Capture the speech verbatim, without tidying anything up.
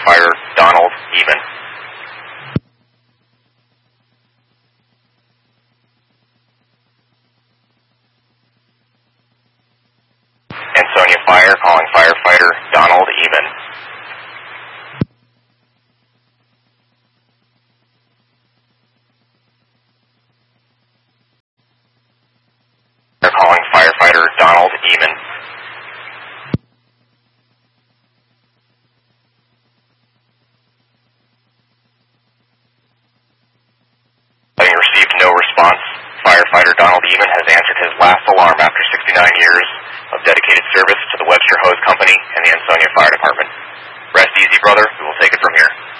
firefighter Donald Even. Ansonia Fire calling firefighter Donald Even. They're calling firefighter Donald Even. Having received no response, firefighter Donald Even has answered his last alarm after sixty-nine years of dedicated service to the Webster Hose Company and the Ansonia Fire Department. Rest easy, brother. We will take it from here.